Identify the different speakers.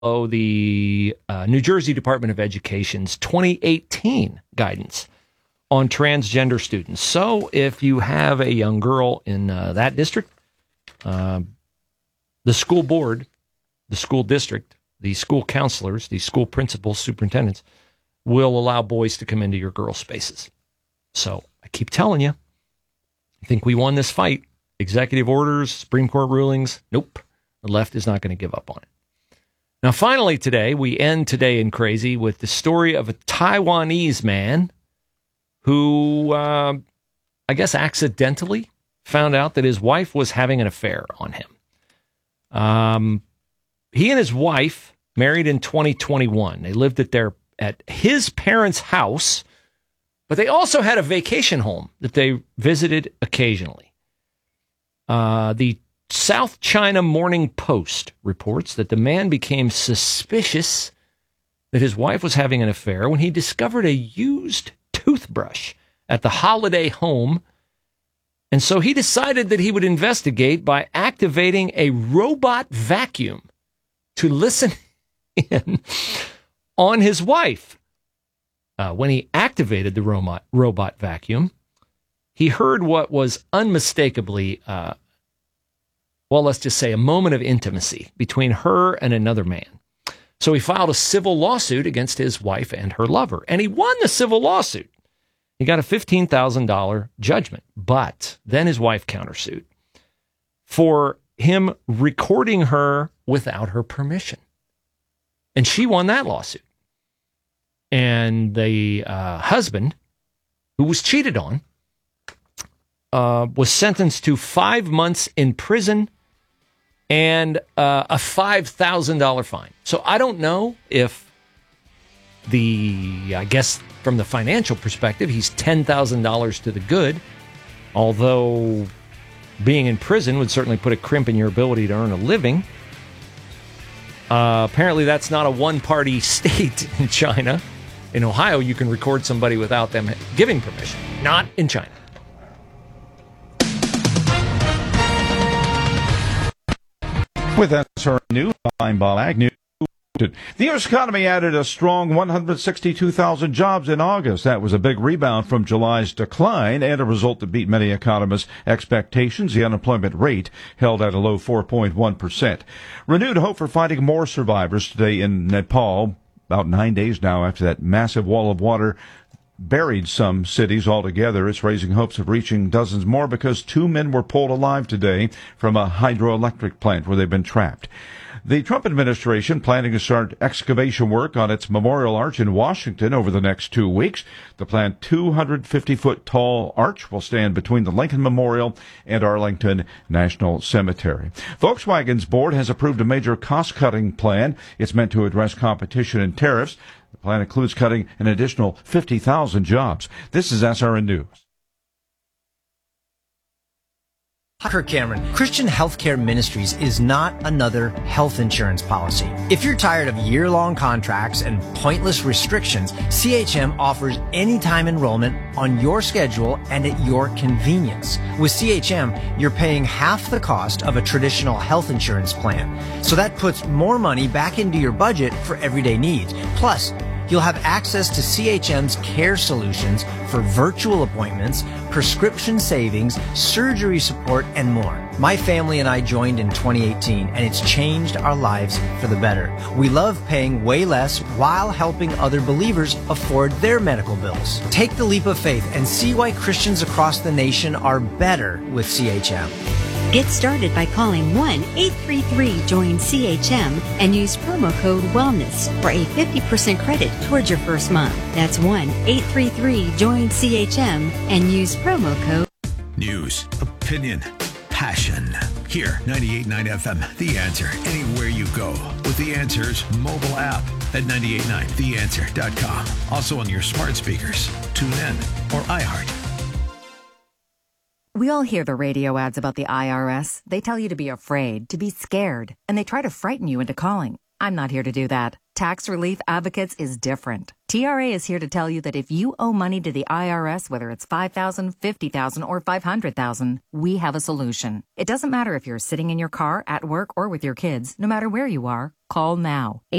Speaker 1: the New Jersey Department of Education's 2018 guidance on transgender students. So if you have a young girl in that district, the school board, the school district, the school counselors, the school principals, superintendents will allow boys to come into your girl spaces. So I keep telling you, I think we won this fight. Executive orders, Supreme Court rulings, nope. The left is not going to give up on it. Now, finally today, we end Today in Crazy with the story of a Taiwanese man who, I guess accidentally found out that his wife was having an affair on him. He and his wife married in 2021. They lived at his parents' house, but they also had a vacation home that they visited occasionally. The South China Morning Post reports that the man became suspicious that his wife was having an affair when he discovered a used toothbrush at the holiday home. And so he decided that he would investigate by activating a robot vacuum to listen in on his wife. When he activated the robot vacuum, he heard what was unmistakably, let's just say a moment of intimacy between her and another man. So he filed a civil lawsuit against his wife and her lover, and he won the civil lawsuit. He got a $15,000 judgment, but then his wife countersued for him recording her without her permission. And she won that lawsuit. And the husband, who was cheated on, was sentenced to 5 months in prison and a $5,000 fine. So I don't know if I guess from the financial perspective, he's $10,000 to the good, although being in prison would certainly put a crimp in your ability to earn a living. Apparently that's not a one-party state in China. In Ohio, you can record somebody without them giving permission. Not in China.
Speaker 2: With SRN, I'm Bob Agnew. The U.S. economy added a strong 162,000 jobs in August. That was a big rebound from July's decline and a result that beat many economists' expectations. The unemployment rate held at a low 4.1%. Renewed hope for finding more survivors today in Nepal, about 9 days now after that massive wall of water buried some cities altogether. It's raising hopes of reaching dozens more because 2 men were pulled alive today from a hydroelectric plant where they've been trapped. The Trump administration planning to start excavation work on its Memorial Arch in Washington over the next 2 weeks. The planned 250-foot tall arch will stand between the Lincoln Memorial and Arlington National Cemetery. Volkswagen's board has approved a major cost-cutting plan. It's meant to address competition and tariffs. The plan includes cutting an additional 50,000 jobs. This is SRN News.
Speaker 3: Kirk Cameron, Christian Healthcare Ministries is not another health insurance policy. If you're tired of year-long contracts and pointless restrictions, CHM offers anytime enrollment on your schedule and at your convenience. With CHM, you're paying half the cost of a traditional health insurance plan. So that puts more money back into your budget for everyday needs. Plus, you'll have access to CHM's care solutions for virtual appointments, prescription savings, surgery support, and more. My family and I joined in 2018, and it's changed our lives for the better. We love paying way less while helping other believers afford their medical bills. Take the leap of faith and see why Christians across the nation are better with CHM.
Speaker 4: Get started by calling 1-833-JOIN-CHM and use promo code WELLNESS for a 50% credit towards your first month. That's 1-833-JOIN-CHM and use promo code
Speaker 5: News, opinion, passion. Here, 98.9 FM, The Answer. Anywhere you go with The Answer's mobile app at 989theanswer.com. Also on your smart speakers, TuneIn, or iHeart.
Speaker 6: We all hear the radio ads about the IRS. They tell you to be afraid, to be scared, and they try to frighten you into calling. I'm not here to do that. Tax Relief Advocates is different. TRA is here to tell you that if you owe money to the IRS, whether it's $5,000, $50,000, or $500,000, we have a solution. It doesn't matter if you're sitting in your car, at work, or with your kids. No matter where you are, call now.